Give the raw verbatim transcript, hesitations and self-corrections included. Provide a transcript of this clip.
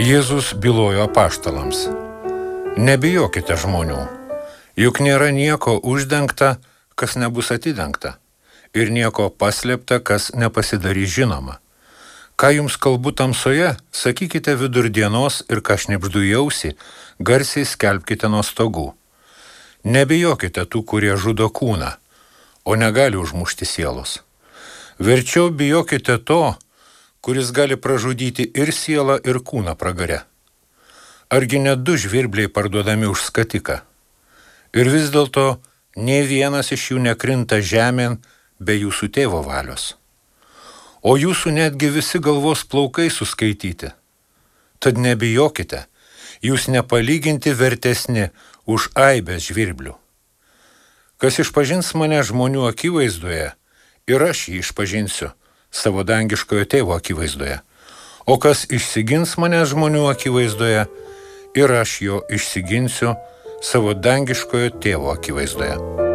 Jėzus bylojo apaštalams: nebijokite žmonių, juk nėra nieko uždengta, kas nebus atidengta, ir nieko paslėpta, kas nepasidarys žinoma. Ką jums kalbu tamsoje, sakykite vidurdienos, ir ką šnibždu į ausį, garsiai skelbkite nuo stogų. Nebijokite tų, kurie žudo kūną, o negali užmušti sielos. Verčiau bijokite to, kuris gali pražudyti ir sielą, ir kūną pragare. Argi net du žvirbliai parduodami už skatiką? Ir vis dėlto nei vienas iš jų nekrinta žemėn be jūsų tėvo valios. O jūsų netgi visi galvos plaukai suskaityti. Tad nebijokite, jūs nepalyginti vertesni už aibės žvirblių. Kas išpažins mane žmonių akivaizdoje, ir aš jį išpažinsiu savo dangiškojo tėvo akivaizdoje. O kas išsigins mane žmonių akivaizdoje, ir aš jo išsiginsiu savo dangiškojo tėvo akivaizdoje.